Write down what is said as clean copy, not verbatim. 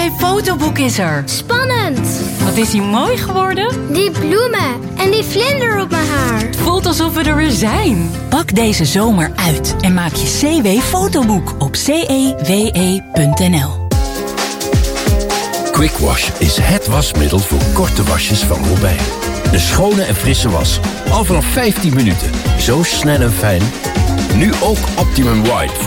CW-fotoboek is er. Spannend! Wat is hij mooi geworden? Die bloemen en die vlinder op mijn haar. Het voelt alsof we er weer zijn. Pak deze zomer uit en maak je CW-fotoboek op cewe.nl. Quick Wash is het wasmiddel voor korte wasjes van Robijn. Een schone en frisse was. Al vanaf 15 minuten. Zo snel en fijn. Nu ook Optimum White